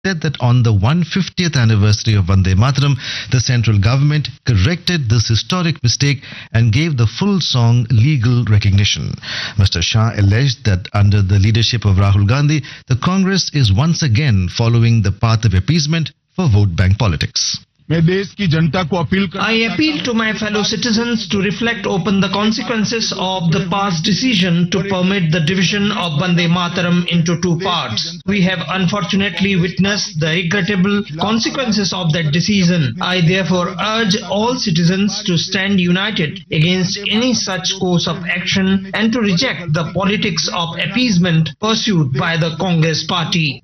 said that on the 150th anniversary of Vande Mataram, the central government corrected this historic mistake and gave the full song legal recognition. Mr. Shah alleged that under the leadership of Rahul Gandhi, the Congress is once again following the path of appeasement for vote bank politics. I appeal to my fellow citizens to reflect upon the consequences of the past decision to permit the division of Vande Mataram into two parts. We have unfortunately witnessed the regrettable consequences of that decision. I therefore urge all citizens to stand united against any such course of action and to reject the politics of appeasement pursued by the Congress party.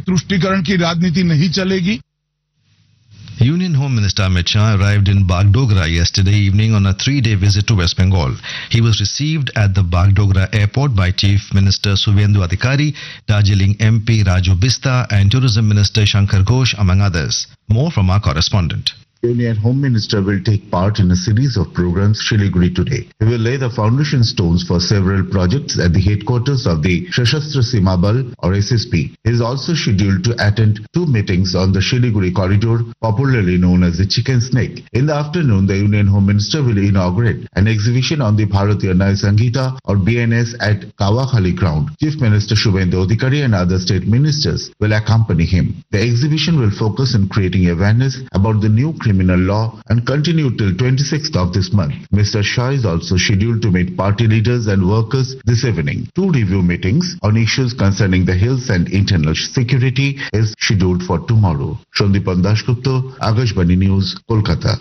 Union Home Minister Amit Shah arrived in Bagdogra yesterday evening on a 3-day visit to West Bengal. He was received at the Bagdogra airport by Chief Minister Suvendu Adhikari, Darjeeling MP Raju Bista and Tourism Minister Shankar Ghosh, among others. More from our correspondent. Union Home Minister will take part in a series of programs Siliguri today. He will lay the foundation stones for several projects at the headquarters of the Sashastra Seema Bal or SSB. He is also scheduled to attend 2 meetings on the Siliguri corridor, popularly known as the Chicken Snake. In the afternoon, the Union Home Minister will inaugurate an exhibition on the Bharatiya Naya Sanghita or BNS at Kawakhali ground. Chief Minister Shubhendu Adhikari and other state ministers will accompany him. The exhibition will focus on creating awareness about the new criminal law and continue till 26th of this month. Mr. Shah is also scheduled to meet party leaders and workers this evening. 2 review meetings on issues concerning the hills and internal security is scheduled for tomorrow. Shandipan Dasgupta, Akashvani News, Kolkata.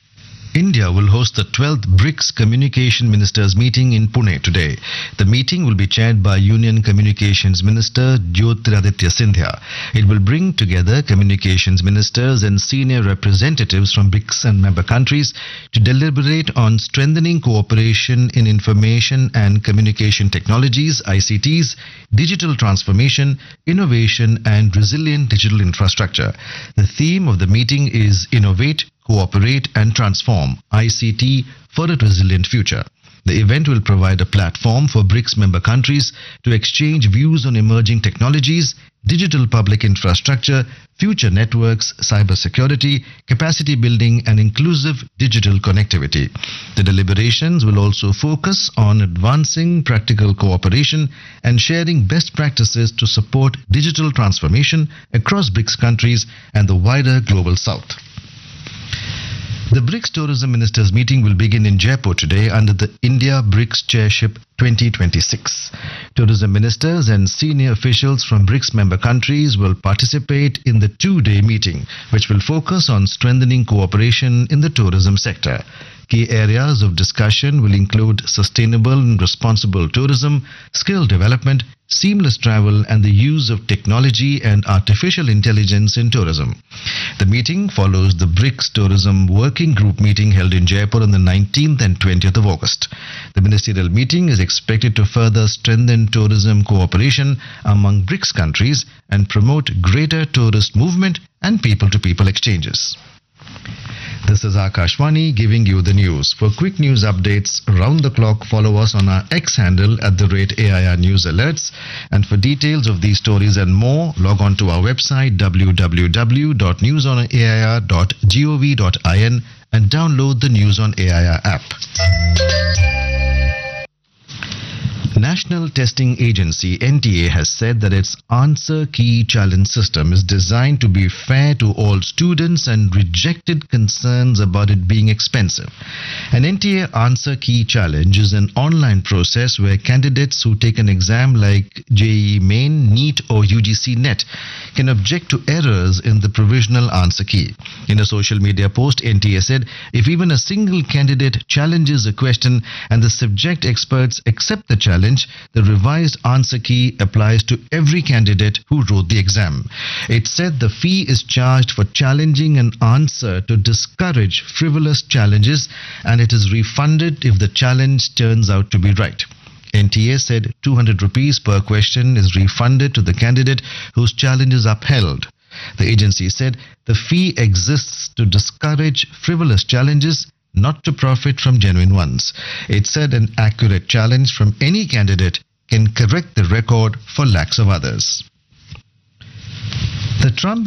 India will host the 12th BRICS Communication Ministers meeting in Pune today. The meeting will be chaired by Union Communications Minister Jyotiraditya Scindia. It will bring together communications ministers and senior representatives from BRICS and member countries to deliberate on strengthening cooperation in information and communication technologies, ICTs, digital transformation, innovation and resilient digital infrastructure. The theme of the meeting is Innovate, Cooperate and Transform, ICT for a Resilient Future. The event will provide a platform for BRICS member countries to exchange views on emerging technologies, digital public infrastructure, future networks, cybersecurity, capacity building and inclusive digital connectivity. The deliberations will also focus on advancing practical cooperation and sharing best practices to support digital transformation across BRICS countries and the wider global south. The BRICS Tourism Ministers meeting will begin in Jaipur today under the India BRICS Chairship 2026. Tourism ministers and senior officials from BRICS member countries will participate in the 2-day meeting, which will focus on strengthening cooperation in the tourism sector. Key areas of discussion will include sustainable and responsible tourism, skill development, seamless travel and the use of technology and artificial intelligence in tourism. The meeting follows the BRICS Tourism Working Group meeting held in Jaipur on the 19th and 20th of August. The ministerial meeting is expected to further strengthen tourism cooperation among BRICS countries and promote greater tourist movement and people-to-people exchanges. This is Akashvani giving you the news. For quick news updates round the clock, follow us on our X handle @AIR News Alerts. And for details of these stories and more, log on to our website www.newsonair.gov.in and download the News on AIR app. National Testing Agency NTA has said that its Answer Key Challenge system is designed to be fair to all students and rejected concerns about it being expensive. An NTA Answer Key Challenge is an online process where candidates who take an exam like JEE Main, NEET or UGC NET can object to errors in the provisional answer key. In a social media post, NTA said if even a single candidate challenges a question and the subject experts accept the challenge, the revised answer key applies to every candidate who wrote the exam. It said the fee is charged for challenging an answer to discourage frivolous challenges and it is refunded if the challenge turns out to be right. NTA said 200 rupees per question is refunded to the candidate whose challenge is upheld. The agency said the fee exists to discourage frivolous challenges, not to profit from genuine ones. It said an accurate challenge from any candidate can correct the record for lakhs of others. The Trump